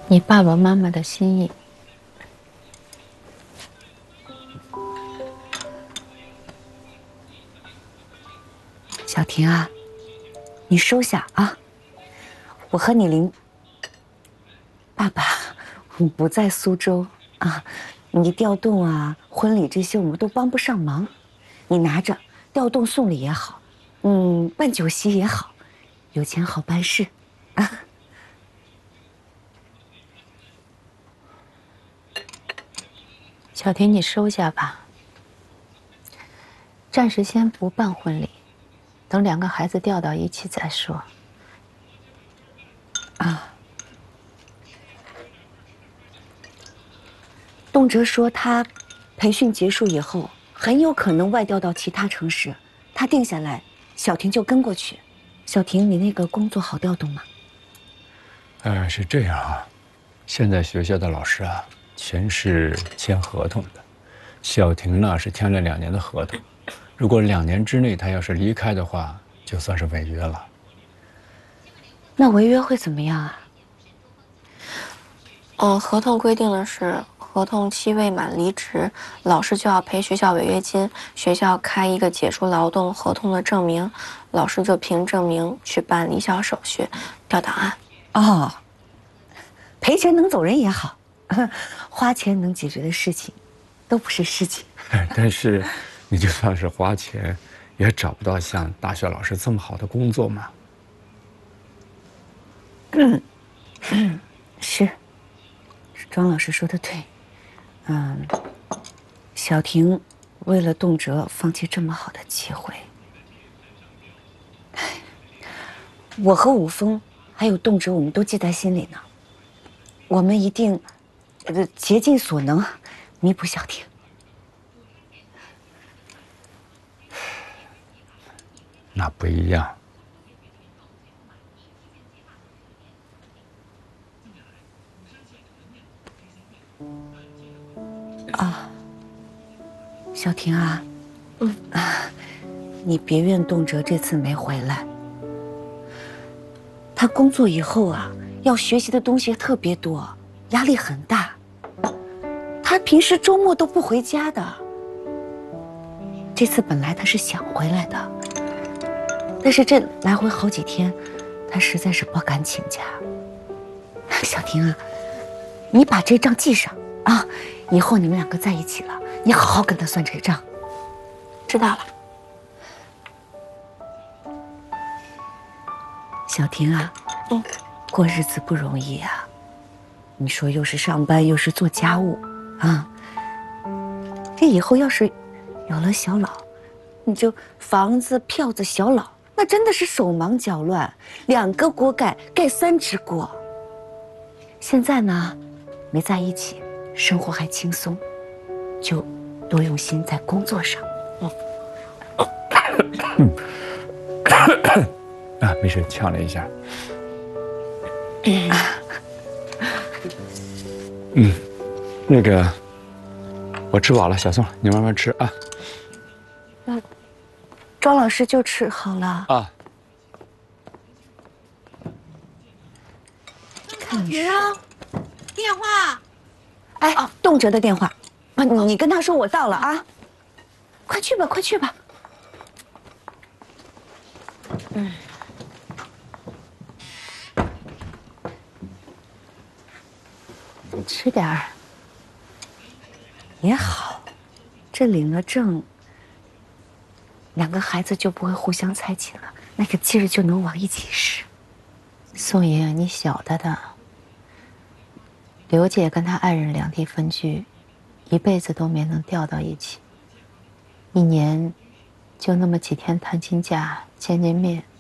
你爸爸妈妈的心意。 小婷啊，你收下啊！我和你爸爸不在苏州啊，你调动啊、婚礼这些我们都帮不上忙，你拿着调动送礼也好，办酒席也好，有钱好办事啊。 小婷，你收下吧，暂时先不办婚礼，等两个孩子调到一起再说。 动辄说他培训结束以后，很有可能外调到其他城市，他定下来，小婷就跟过去。小婷，你那个工作好调动吗？ 是这样啊，现在学校的老师啊，全是签合同的。小婷呢是签了2年的合同，如果2年之内她要是离开的话，就算是违约了。 那违约会怎么样啊？ 合同规定的是，合同期未满离职，老师就要赔学校违约金，学校开一个解除劳动合同的证明，老师就凭证明去办离校手续、调档案。 哦，赔钱能走人也好，花钱能解决的事情，都不是事情。 但是，你就算是花钱，也找不到像大学老师这么好的工作嘛。 是，庄老师说的对。小婷为了动辄放弃这么好的机会，我和武峰还有动辄，我们都记在心里呢。我们一定，竭尽所能弥补小婷。 那不一样。 小婷啊，你别怨动辄这次没回来。他工作以后啊，要学习的东西特别多，压力很大。他平时周末都不回家的。这次本来他是想回来的，但是这来回好几天，他实在是不敢请假。小婷啊，你把这账记上啊，以后你们2个在一起了，你好好跟他算这账。 知道了。 小婷啊，过日子不容易啊。你说又是上班又是做家务啊，这以后要是有了小老，你就房子、票子、小老，那真的是手忙脚乱，2个锅盖3只锅。现在呢，没在一起，生活还轻松，就多用心在工作上。 啊，没事，呛了一下。那个，我吃饱了，小宋，你慢慢吃啊。 庄老师就吃好了啊。 看你云啊，电话。 哎，动辄的电话，你跟他说我到了啊，快去吧，快去吧。 吃点儿也好，这领了证，2个孩子就不会互相猜忌了，那个劲儿就能往一起使。 宋爷，你晓得的。刘姐跟她爱人2地分居，一辈子都没能调到一起，1年就那么几天探亲假、见面，